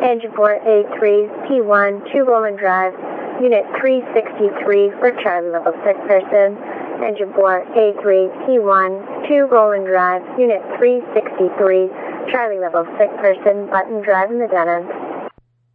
Engine 4A3, P1, 2 Roland Drive, Unit 363 for Charlie level 6 person. Engine 4A3, P1, 2 Roland Drive, Unit 363, Charlie level 6 person, button driving the Denham.